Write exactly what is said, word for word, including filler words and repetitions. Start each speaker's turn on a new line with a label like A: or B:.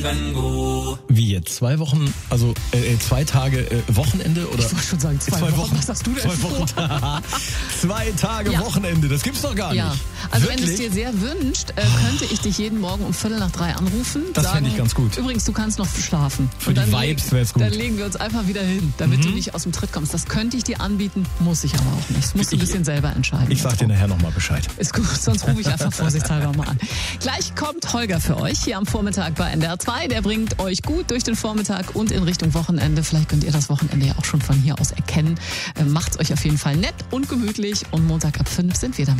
A: Vivango.
B: Wie jetzt? Zwei Wochen, also äh, zwei Tage äh, Wochenende? Oder?
C: Ich wollte schon sagen, zwei,
B: zwei
C: Wochen.
B: Wochen.
C: Was hast du denn
B: Zwei Wochen. Zwei Tage
C: Ja.
B: Wochenende, das gibt's doch gar
C: Ja,
B: nicht.
C: also
B: Wirklich?
C: wenn du es dir sehr wünscht, äh, könnte ich dich jeden Morgen um Viertel nach drei anrufen.
B: Das
C: sagen,
B: fände ich ganz gut.
C: Übrigens, du kannst noch schlafen.
B: Für
C: Und
B: die
C: dann
B: Vibes
C: leg-
B: wär's gut.
C: Dann legen wir uns einfach wieder hin, damit
B: Mhm.
C: du nicht aus dem Tritt kommst. Das könnte ich dir anbieten, muss ich aber auch nicht. Das musst du ein
B: Ich-
C: bisschen selber entscheiden.
B: Ich sag dir nachher nochmal Bescheid.
C: Ist gut, sonst rufe ich einfach vorsichtshalber mal an. Gleich kommt Holger für euch hier am Vormittag bei N D R zwei. Der bringt euch gut durch den Vormittag und in Richtung Wochenende. Vielleicht könnt ihr das Wochenende ja auch schon von hier aus erkennen. Äh, Macht's euch auf jeden Fall nett und gemütlich. Und Montag ab fünf sind wir dann wieder.